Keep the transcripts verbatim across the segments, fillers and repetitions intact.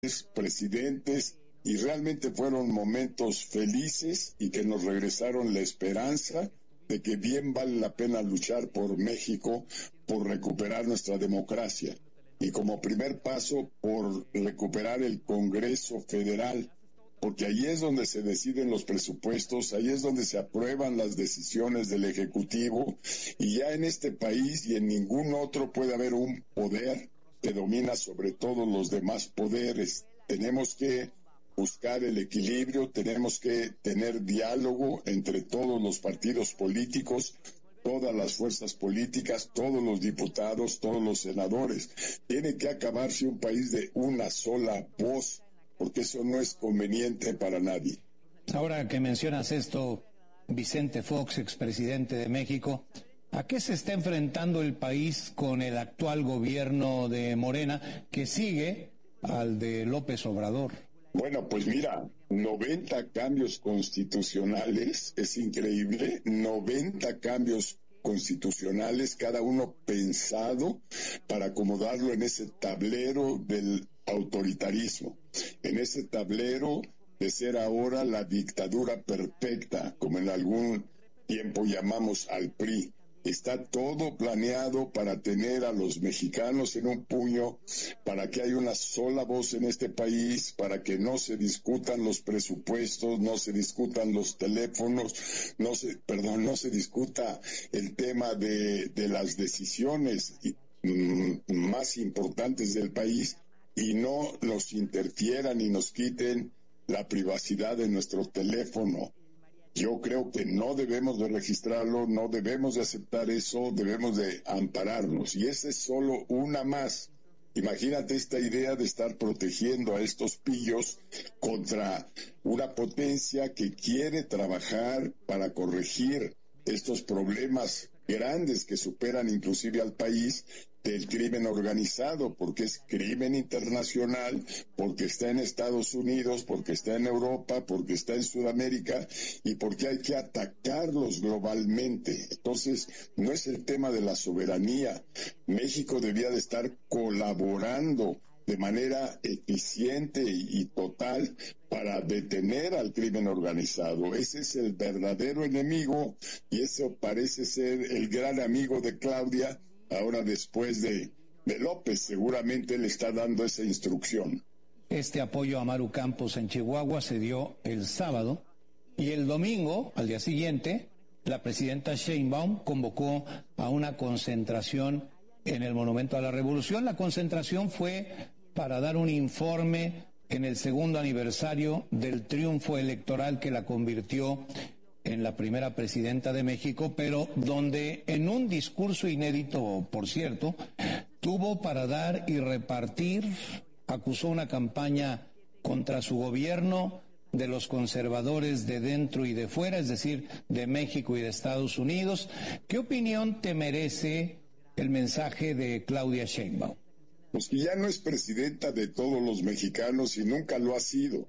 presidentes, y realmente fueron momentos felices y que nos regresaron la esperanza de que bien vale la pena luchar por México, por recuperar nuestra democracia, y como primer paso por recuperar el Congreso Federal, porque ahí es donde se deciden los presupuestos, ahí es donde se aprueban las decisiones del Ejecutivo, y ya en este país y en ningún otro puede haber un poder que domina sobre todos los demás poderes. Tenemos que buscar el equilibrio, tenemos que tener diálogo entre todos los partidos políticos, todas las fuerzas políticas, todos los diputados, todos los senadores. Tiene que acabarse un país de una sola voz, porque eso no es conveniente para nadie. Ahora que mencionas esto, Vicente Fox, expresidente de México, ¿a qué se está enfrentando el país con el actual gobierno de Morena, que sigue al de López Obrador? Bueno, pues mira, noventa cambios constitucionales, es increíble, noventa cambios constitucionales, cada uno pensado para acomodarlo en ese tablero del autoritarismo, en ese tablero de ser ahora la dictadura perfecta, como en algún tiempo llamamos al P R I. Está todo planeado para tener a los mexicanos en un puño, para que haya una sola voz en este país, para que no se discutan los presupuestos, no se discutan los teléfonos, no se, perdón, no se discuta el tema de, de las decisiones mm, más importantes del país, y no nos interfieran y nos quiten la privacidad de nuestro teléfono. Yo creo que no debemos de registrarlo, no debemos de aceptar eso, debemos de ampararnos. Y esa es solo una más. Imagínate esta idea de estar protegiendo a estos pillos contra una potencia que quiere trabajar para corregir estos problemas grandes que superan inclusive al país, del crimen organizado, porque es crimen internacional, porque está en Estados Unidos, porque está en Europa, porque está en Sudamérica, y porque hay que atacarlos globalmente. Entonces, no es el tema de la soberanía. México debía de estar colaborando de manera eficiente y total para detener al crimen organizado. Ese es el verdadero enemigo, y eso parece ser el gran amigo de Claudia. Ahora, después de, de López, seguramente le está dando esa instrucción. Este apoyo a Maru Campos en Chihuahua se dio el sábado, y el domingo, al día siguiente, la presidenta Sheinbaum convocó a una concentración en el Monumento a la Revolución. La concentración fue para dar un informe en el segundo aniversario del triunfo electoral que la convirtió en la primera presidenta de México, pero donde en un discurso inédito, por cierto, tuvo para dar y repartir, acusó una campaña contra su gobierno de los conservadores de dentro y de fuera, es decir, de México y de Estados Unidos. ¿Qué opinión te merece el mensaje de Claudia Sheinbaum? Pues que ya no es presidenta de todos los mexicanos y nunca lo ha sido.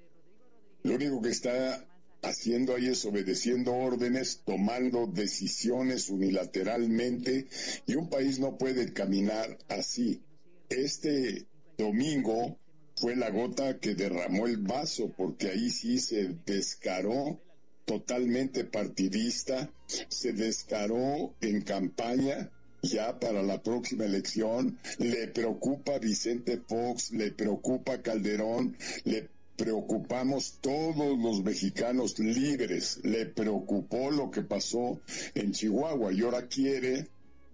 Lo único que está haciendo ahí es obedeciendo órdenes, tomando decisiones unilateralmente, y un país no puede caminar así. Este domingo fue la gota que derramó el vaso, porque ahí sí se descaró totalmente partidista, se descaró en campaña ya para la próxima elección. Le preocupa Vicente Fox, le preocupa Calderón, le preocupamos todos los mexicanos libres. Le preocupó lo que pasó en Chihuahua, y ahora quiere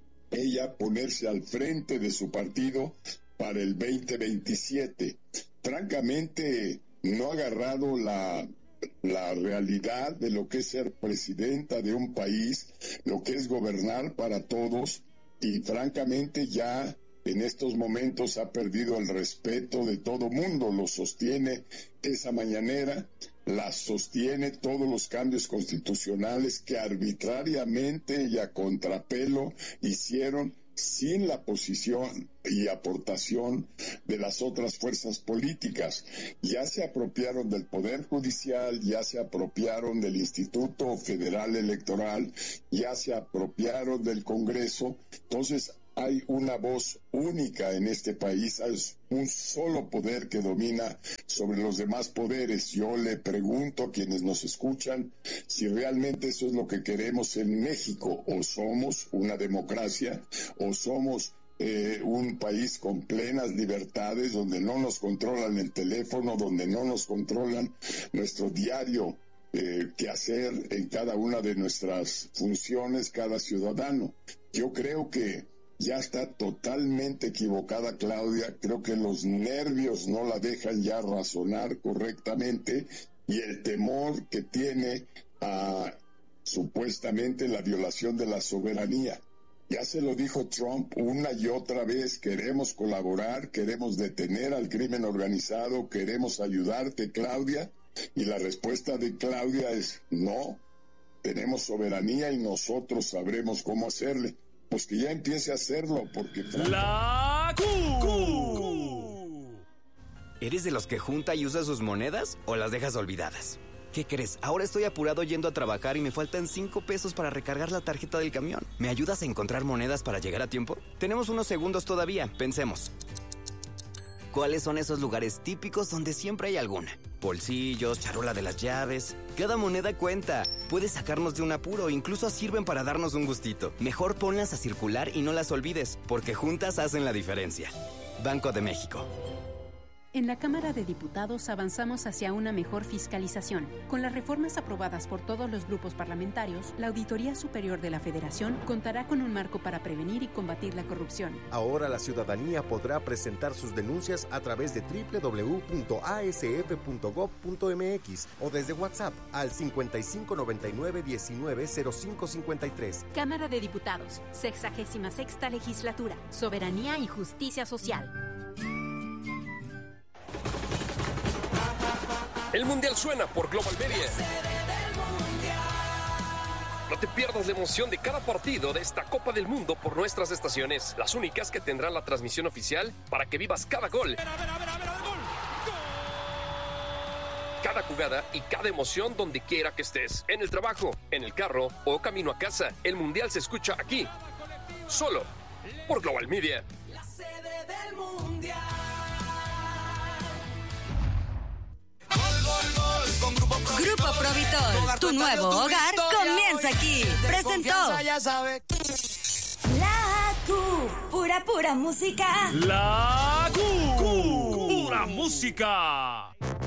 ella ponerse al frente de su partido para el veinte veintisiete. Francamente, no ha agarrado la, la realidad de lo que es ser presidenta de un país, lo que es gobernar para todos, y francamente ya en estos momentos ha perdido el respeto de todo mundo. Lo sostiene esa mañanera, la sostiene todos los cambios constitucionales que arbitrariamente y a contrapelo hicieron, sin la posición y aportación de las otras fuerzas políticas. Ya se apropiaron del Poder Judicial, ya se apropiaron del Instituto Federal Electoral, ya se apropiaron del Congreso. Entonces, hay una voz única en este país, hay un solo poder que domina sobre los demás poderes. Yo le pregunto a quienes nos escuchan si realmente eso es lo que queremos en México, o somos una democracia, o somos eh, un país con plenas libertades, donde no nos controlan el teléfono, donde no nos controlan nuestro diario eh, que hacer en cada una de nuestras funciones, cada ciudadano. Yo creo que ya está totalmente equivocada Claudia, creo que los nervios no la dejan ya razonar correctamente, y el temor que tiene a supuestamente la violación de la soberanía. Ya se lo dijo Trump una y otra vez: queremos colaborar, queremos detener al crimen organizado, queremos ayudarte, Claudia, y la respuesta de Claudia es no, tenemos soberanía y nosotros sabremos cómo hacerle. Pues que ya empiece a hacerlo, porque... ¡La Q! ¿Eres de los que junta y usa sus monedas o las dejas olvidadas? ¿Qué crees? Ahora estoy apurado yendo a trabajar y me faltan cinco pesos para recargar la tarjeta del camión. ¿Me ayudas a encontrar monedas para llegar a tiempo? Tenemos unos segundos todavía, pensemos. ¿Cuáles son esos lugares típicos donde siempre hay alguna? Bolsillos, charola de las llaves. Cada moneda cuenta. Puede sacarnos de un apuro, incluso sirven para darnos un gustito. Mejor ponlas a circular y no las olvides, porque juntas hacen la diferencia. Banco de México. En la Cámara de Diputados avanzamos hacia una mejor fiscalización. Con las reformas aprobadas por todos los grupos parlamentarios, la Auditoría Superior de la Federación contará con un marco para prevenir y combatir la corrupción. Ahora la ciudadanía podrá presentar sus denuncias a través de doble u doble u doble u punto a s f punto gob punto m x o desde WhatsApp al cincuenta y cinco noventa y nueve diecinueve cero cinco cincuenta y tres. Cámara de Diputados, sexagésima sexta Legislatura, Soberanía y Justicia Social. El Mundial suena por Global Media. No te pierdas la emoción de cada partido de esta Copa del Mundo por nuestras estaciones, las únicas que tendrán la transmisión oficial para que vivas cada gol, cada jugada y cada emoción donde quiera que estés, en el trabajo, en el carro o camino a casa. El Mundial se escucha aquí, solo por Global Media. La sede del Mundial. Grupo Provitor, tu nuevo hogar comienza aquí. Presentó La Q, pura pura música. La Q, pura música.